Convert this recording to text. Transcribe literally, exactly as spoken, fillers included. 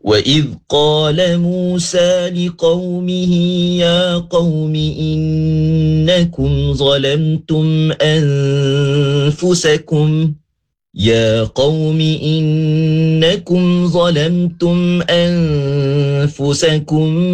وَإِذْ قَالَ مُوسَى لِقَوْمِهِ يَا قَوْمِ إِنَّكُمْ ظَلَمْتُمْ أَنفُسَكُمْ يا قوم إنكم ظلمتم أنفسكم